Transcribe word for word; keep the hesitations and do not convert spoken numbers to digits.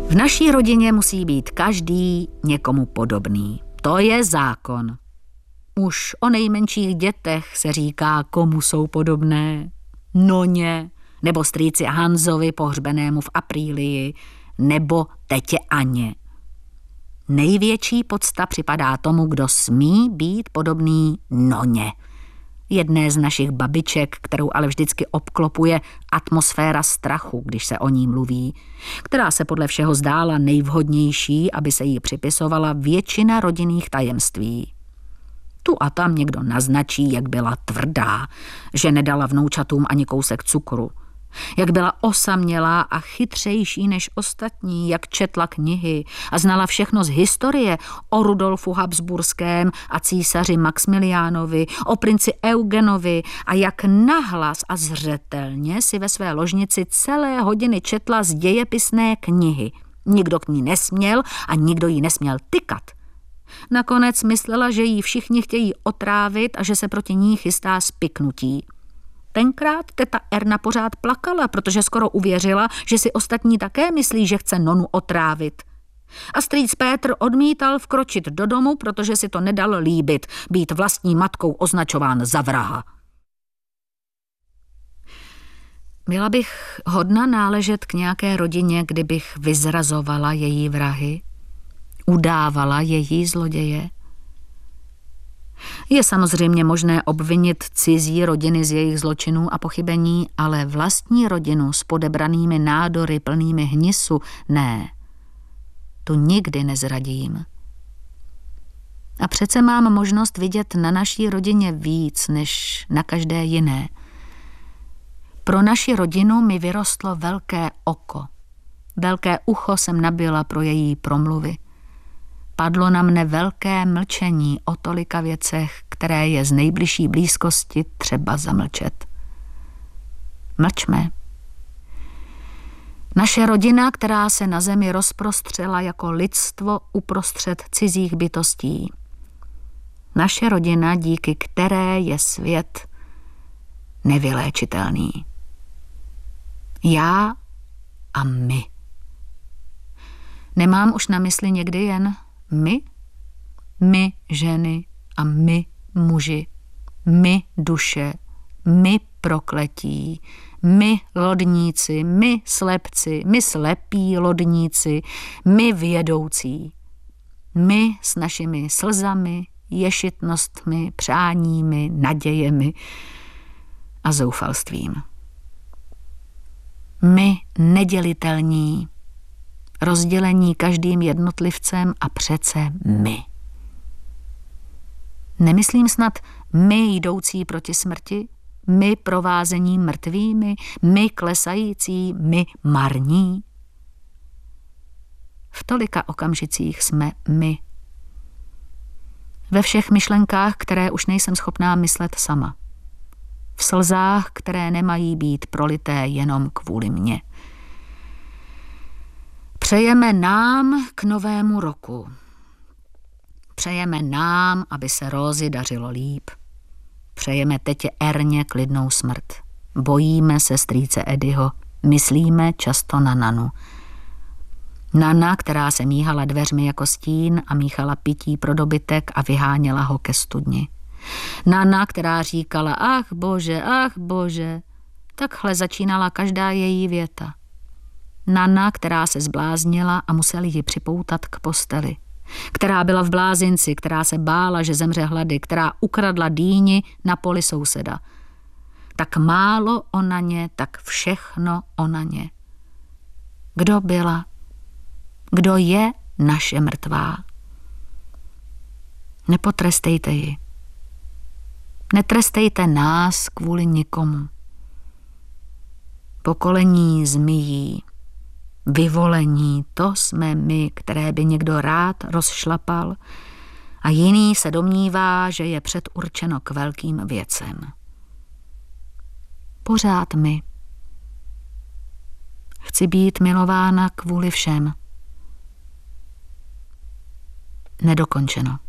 V naší rodině musí být každý někomu podobný. To je zákon. Už o nejmenších dětech se říká, komu jsou podobné. Noně, nebo strýci Hanzovi pohřbenému v Aprílii, nebo tetě Aně. Největší podsta připadá tomu, kdo smí být podobný Noně. Jedné z našich babiček, kterou ale vždycky obklopuje atmosféra strachu, když se o ní mluví, která se podle všeho zdála nejvhodnější, aby se jí připisovala většina rodinných tajemství. Tu a tam někdo naznačí, jak byla tvrdá, že nedala vnoučatům ani kousek cukru, jak byla osamělá a chytřejší než ostatní, jak četla knihy a znala všechno z historie o Rudolfu Habsburském a císaři Maxmiliánovi, o princi Eugenovi a jak nahlas a zřetelně si ve své ložnici celé hodiny četla z dějepisné knihy. Nikdo k ní nesměl a nikdo jí nesměl tykat. Nakonec myslela, že jí všichni chtějí otrávit a že se proti ní chystá spiknutí. Tenkrát teta Erna pořád plakala, protože skoro uvěřila, že si ostatní také myslí, že chce nonu otrávit. A strýc Pétr odmítal vkročit do domu, protože si to nedal líbit, být vlastní matkou označován za vraha. Byla bych hodna náležet k nějaké rodině, kdybych vyzrazovala její vrahy, udávala její zloděje. Je samozřejmě možné obvinit cizí rodiny z jejich zločinů a pochybení, ale vlastní rodinu s podebranými nádory plnými hnisu ne. Tu nikdy nezradím. A přece mám možnost vidět na naší rodině víc než na každé jiné. Pro naši rodinu mi vyrostlo velké oko. Velké ucho jsem nabila pro její promluvy. Padlo na mne velké mlčení o tolika věcech, které je z nejbližší blízkosti třeba zamlčet. Mlčme. Naše rodina, která se na zemi rozprostřela jako lidstvo uprostřed cizích bytostí. Naše rodina, díky které je svět nevyléčitelný. Já a my. Nemám už na mysli někdy jen my? My ženy a my muži. My duše. My prokletí. My lodníci. My slepci. My slepí lodníci. My vědoucí. My s našimi slzami, ješitnostmi, přáními, nadějemi a zoufalstvím. My nedělitelní, rozdělení každým jednotlivcem a přece my. Nemyslím snad my jdoucí proti smrti, my provázení mrtvými, my klesající, my marní. V tolika okamžicích jsme my. Ve všech myšlenkách, které už nejsem schopná myslet sama. V slzách, které nemají být prolité jenom kvůli mně. Přejeme nám k novému roku. Přejeme nám, aby se Rózi dařilo líp. Přejeme tetě Erně klidnou smrt. Bojíme se strýce Edyho. Myslíme často na Nanu. Nana, která se míhala dveřmi jako stín a míchala pití pro dobytek a vyháněla ho ke studni. Nana, která říkala, ach bože, ach bože. Takhle začínala každá její věta. Nana, která se zbláznila a museli ji připoutat k posteli. Která byla v blázinci, která se bála, že zemře hlady, která ukradla dýni na poli souseda. Tak málo o Naně, tak všechno o Naně. Kdo byla? Kdo je naše mrtvá? Nepotrestejte ji. Netrestejte nás kvůli nikomu. Pokolení zmijí, vyvolení, to jsme my, které by někdo rád rozšlapal a jiný se domnívá, že je předurčeno k velkým věcem. Pořád my. Chci být milována kvůli všem. Nedokončeno.